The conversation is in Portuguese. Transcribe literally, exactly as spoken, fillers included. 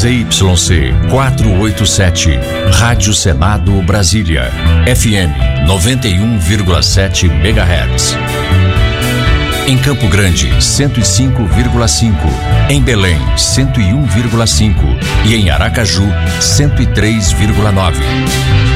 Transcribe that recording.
Z Y C quatrocentos e oitenta e sete, Rádio Senado Brasília, F M noventa e um vírgula sete megahertz. Em Campo Grande, cento e cinco vírgula cinco, em Belém, cento e um vírgula cinco e em Aracaju, cento e três vírgula nove.